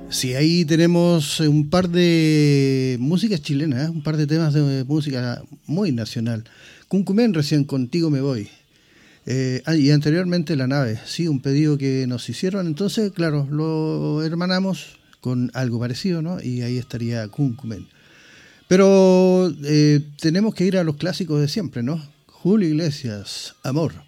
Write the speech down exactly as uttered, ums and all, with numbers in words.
Sí, ahí tenemos un par de músicas chilenas, ¿eh? Un par de temas de música muy nacional. Cuncumén, recién Contigo me voy. Eh, ah, y anteriormente La Nave, sí, un pedido que nos hicieron. Entonces, claro, lo hermanamos con algo parecido, ¿no? Y ahí estaría Cuncumén. Pero eh, tenemos que ir a los clásicos de siempre, ¿no? Julio Iglesias, Amor.